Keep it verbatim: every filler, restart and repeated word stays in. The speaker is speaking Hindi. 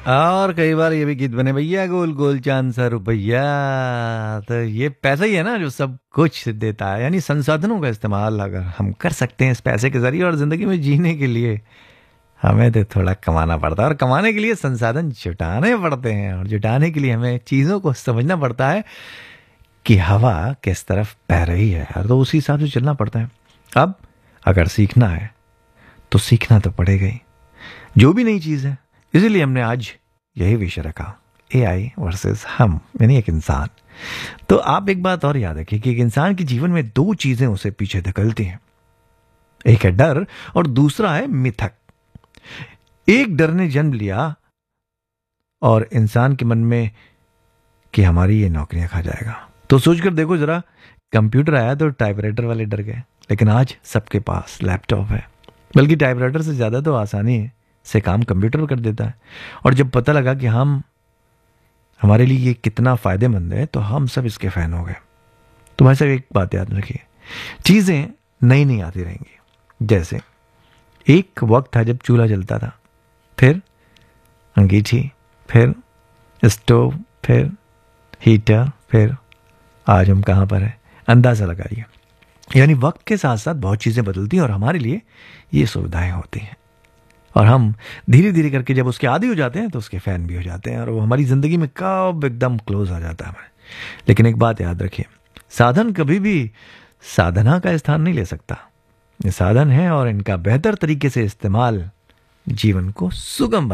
और कई बार ये भी गीत बने, भैया गोल गोल चांद सा रुपया। तो ये पैसा ही है ना जो सब कुछ देता है, यानी संसाधनों का इस्तेमाल अगर हम कर सकते हैं इस पैसे के जरिए, और जिंदगी में जीने के लिए हमें तो थोड़ा कमाना पड़ता है, और कमाने के लिए संसाधन जुटाने पड़ते हैं, और जुटाने के लिए हमें चीज़ों को समझना पड़ता है कि हवा किस तरफ बह रही है, और तो उसी हिसाब से चलना पड़ता है। अब अगर सीखना है तो सीखना तो पड़ेगा ही, जो भी नई चीज़ है। इसीलिए हमने आज यही विषय रखा, एआई वर्सेस हम, यानी एक इंसान। तो आप एक बात और याद रखिए कि एक इंसान के जीवन में दो चीजें उसे पीछे धकेलती हैं, एक है डर और दूसरा है मिथक। एक डर ने जन्म लिया और इंसान के मन में कि हमारी ये नौकरियां खा जाएगा। तो सोचकर देखो जरा, कंप्यूटर आया तो टाइपराइटर वाले डर गए, लेकिन आज सबके पास लैपटॉप है, बल्कि टाइपराइटर से ज्यादा तो आसानी से काम कंप्यूटर कर देता है। और जब पता लगा कि हम हमारे लिए ये कितना फायदेमंद है, तो हम सब इसके फैन हो गए। तो भाई साहब एक बात याद रखिए, चीजें नई नई आती रहेंगी। जैसे एक वक्त था जब चूल्हा जलता था, फिर अंगीठी, फिर स्टोव, फिर हीटर, फिर आज हम कहां पर हैं, अंदाजा लगाइए। यानी वक्त के साथ साथ बहुत चीजें बदलती हैं और हमारे लिए ये सुविधाएं होती हैं, और हम धीरे धीरे करके जब उसके आदी हो जाते हैं तो उसके फैन भी हो जाते हैं, और वो हमारी जिंदगी में कब एकदम क्लोज आ जाता है हमें। लेकिन एक बात याद रखिए, साधन कभी भी साधना का स्थान नहीं ले सकता। ये साधन है और इनका बेहतर तरीके से इस्तेमाल जीवन को सुगम